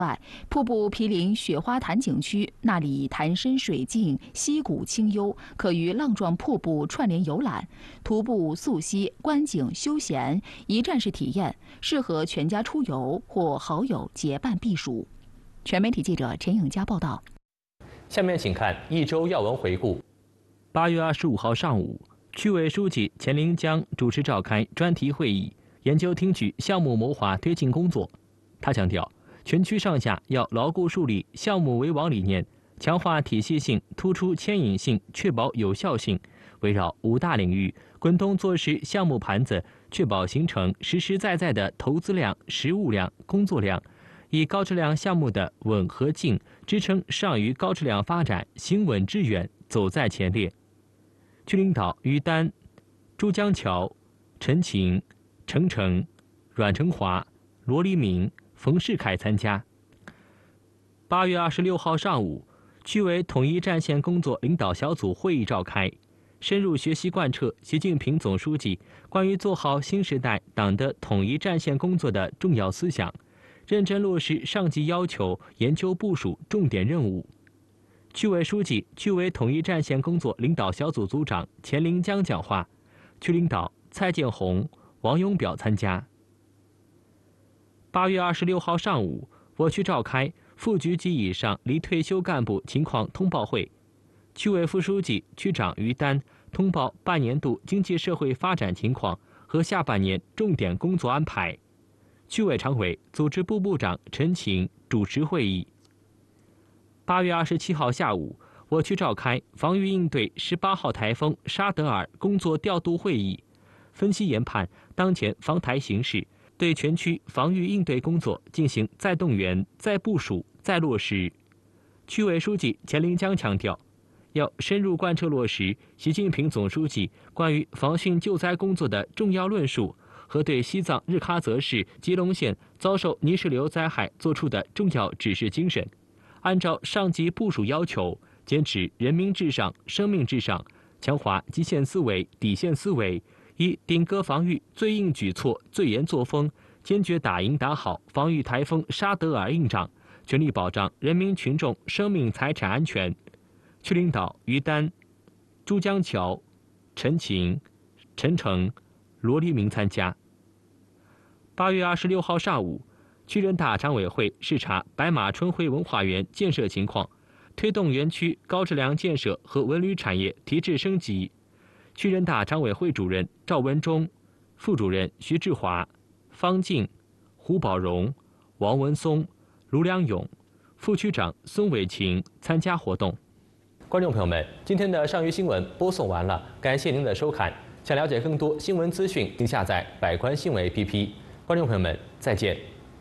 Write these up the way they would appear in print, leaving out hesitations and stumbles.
外，瀑布毗邻雪花潭景区，那里潭深水静，溪谷清幽，可与浪状瀑布串联游览，徒步溯溪、观景休闲，一站式体验，适合全家出游或好友结伴避暑。全媒体记者陈颖佳报道。 下面请看一周要闻回顾。 8月25号上午，区委书记钱林江主持召开专题会议，研究听取项目谋划推进工作。他强调，全区上下要牢固树立项目为王理念，强化体系性，突出牵引性，确保有效性，围绕5大领域滚动做实项目盘子，确保形成实实在在的投资量、实务量、工作量，以高质量项目的稳和进支撑上于高质量发展，行稳致远，走在前列。区领导于丹、朱江桥、陈晴、程程、阮成华、罗黎明、冯世凯参加。8月26号上午，区委统一战线工作领导小组会议召开，深入学习贯彻习近平总书记关于做好新时代党的统一战线工作的重要思想，认真落实上级要求，研究部署重点任务。区委书记、区委统一战线工作领导小组组长钱林江讲话，区领导蔡建红、王永表参加。8月26号上午，我区召开副局级以上离退休干部情况通报会，区委副书记、区长于丹通报半年度经济社会发展情况和下半年重点工作安排。区委常委、组织部部长陈晴主持会议。8月27号下午，我区召开防御应对18号台风沙德尔工作调度会议，分析研判当前防台形势，对全区防御应对工作进行再动员、再部署、再落实。区委书记钱林江强调，要深入贯彻落实习近平总书记关于防汛救灾工作的重要论述和对西藏日喀则市吉隆县遭受泥石流灾害作出的重要指示精神，按照上级部署要求，坚持人民至上、生命至上，强化基线思维、底线思维，以顶戈防御最硬举措、最严作风，坚决打赢打好防御台风沙德尔硬仗，全力保障人民群众生命财产安全。区领导于丹、朱江桥、陈晴、陈诚、罗黎明参加。8月26号上午，区人大常委会视察白马春晖文化园建设情况，推动园区高质量建设和文旅产业提质升级。区人大常委会主任赵文忠、副主任徐志华、方静、胡宝荣、王文松、卢良勇、副区长孙伟琴参加活动。 观众朋友们，今天的上虞新闻播送完了，感谢您的收看。想了解更多新闻资讯，请下载百官新闻 APP。观众朋友们，再见。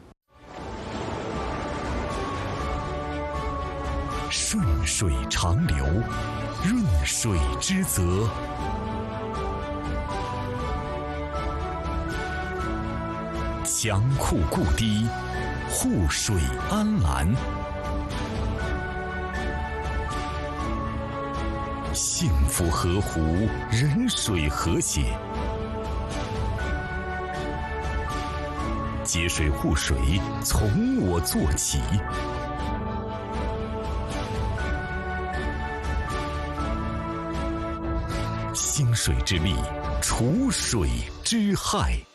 顺水长流，润水之泽。强库固堤，护水安澜。幸福河湖，人水和谐。节水护水，从我做起。兴水之力，除水之害。